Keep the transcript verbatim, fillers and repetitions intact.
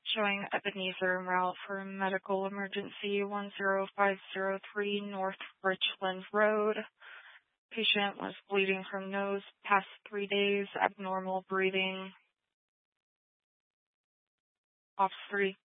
showing Ebenezer route for medical emergency one zero five zero three North Richland Road. Patient was bleeding from nose past three days, abnormal breathing. Off three.